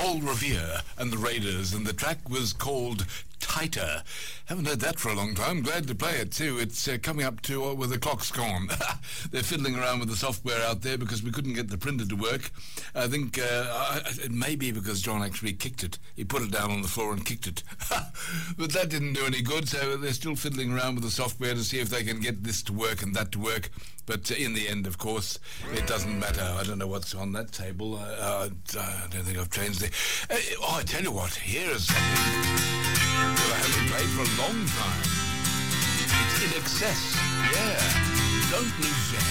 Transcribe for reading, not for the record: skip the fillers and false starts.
Paul Revere and the Raiders, and the track was called Tighter. Haven't heard that for a long time. Glad to play it too. It's coming up to where the clock's gone. They're fiddling around with the software out there because we couldn't get the printer to work. I think it may be because John actually kicked it. He put it down on the floor and kicked it. But that didn't do any good, so they're still fiddling around with the software to see if they can get this to work and that to work. But in the end, of course, it doesn't matter. I don't know what's on that table. I don't think I've changed it. I tell you what, here's something that I haven't played for a long time. It's In Excess. Yeah. Don't lose your head.